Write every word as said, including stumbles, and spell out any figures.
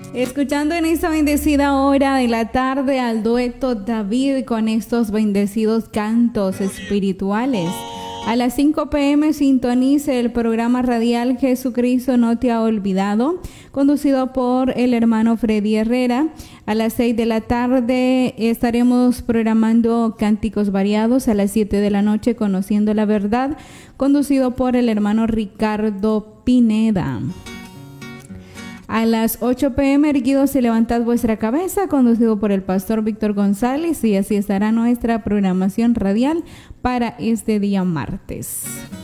Escuchando en esta bendecida hora de la tarde al dueto David con estos bendecidos cantos espirituales. A las cinco pe eme sintonice el programa radial Jesucristo no te ha olvidado, conducido por el hermano Freddy Herrera. A las seis de la tarde estaremos programando Cánticos Variados. A las siete de la noche Conociendo la Verdad, conducido por el hermano Ricardo Pineda. A las ocho pe eme Erguidos y Levantad Vuestra Cabeza, conducido por el pastor Víctor González, y así estará nuestra programación radial para este día martes.